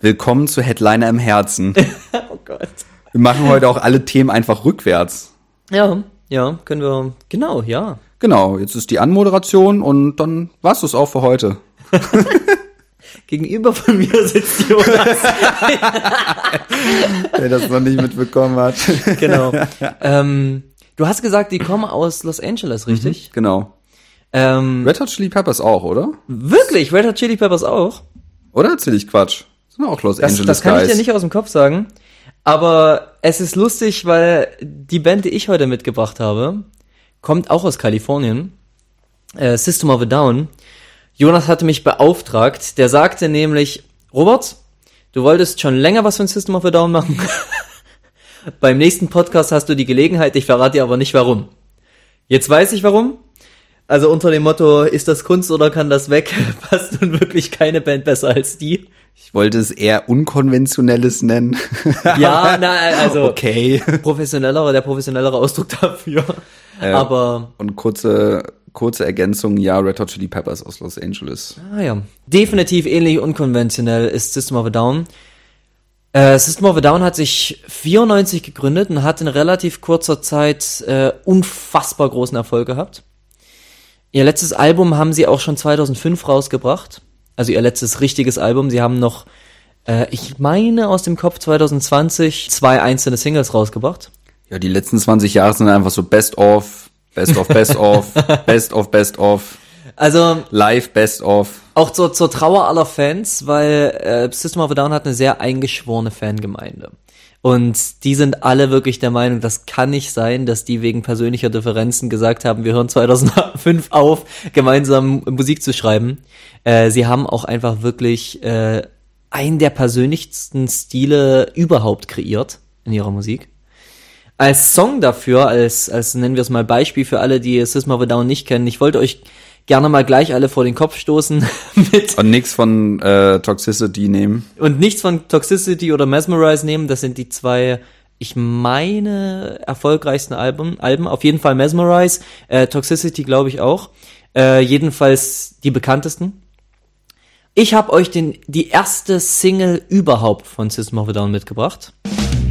Willkommen zu Headliner im Herzen. Oh Gott. Wir machen heute auch alle Themen einfach rückwärts. Ja, können wir, genau, ja. Genau, jetzt ist die Anmoderation und dann war's das auch für heute. Gegenüber von mir sitzt Jonas. Wer das noch nicht mitbekommen hat. Genau. Du hast gesagt, die kommen aus Los Angeles, richtig? Genau. Red Hot Chili Peppers auch, oder? Wirklich? Red Hot Chili Peppers auch? Oder erzähl ich Quatsch? Das sind auch Los Angeles Das kann Guys. ich dir nicht aus dem Kopf sagen. Aber es ist lustig, weil die Band, die ich heute mitgebracht habe, kommt auch aus Kalifornien. System of a Down. Jonas hatte mich beauftragt. Der sagte nämlich, Robert, du wolltest schon länger was von System of a Down machen. Beim nächsten Podcast hast du die Gelegenheit, ich verrate dir aber nicht warum. Jetzt weiß ich warum. Also unter dem Motto, ist das Kunst oder kann das weg, passt nun wirklich keine Band besser als die. Ich wollte es eher Unkonventionelles nennen. Ja, also okay. der professionellere Ausdruck dafür. Aber und kurze Ergänzung, ja, Red Hot Chili Peppers aus Los Angeles. ja, definitiv ähnlich unkonventionell ist System of a Down. System of a Down hat sich 94 gegründet und hat in relativ kurzer Zeit unfassbar großen Erfolg gehabt. Ihr letztes Album haben sie auch schon 2005 rausgebracht. Also ihr letztes richtiges Album. Sie haben noch, ich meine aus dem Kopf 2020, 2 einzelne Singles rausgebracht. Ja, die letzten 20 Jahre sind einfach so Best of, Best of, Best of, Best of, Best of. Also Live Best of. auch zur Trauer aller Fans, weil System of a Down hat eine sehr eingeschworene Fangemeinde. Und die sind alle wirklich der Meinung, das kann nicht sein, dass die wegen persönlicher Differenzen gesagt haben, wir hören 2005 auf, gemeinsam Musik zu schreiben. Sie haben auch einfach wirklich einen der persönlichsten Stile überhaupt kreiert in ihrer Musik. Als Song dafür, als nennen wir es mal Beispiel für alle, die System of a Down nicht kennen, ich wollte euch gerne mal gleich alle vor den Kopf stoßen mit und nichts von Toxicity nehmen. Und nichts von Toxicity oder Mesmerize nehmen. Das sind die 2, ich meine, erfolgreichsten Alben. Auf jeden Fall Mesmerize. Toxicity glaube ich auch. Jedenfalls die bekanntesten. Ich habe euch die erste Single überhaupt von System of a Down mitgebracht.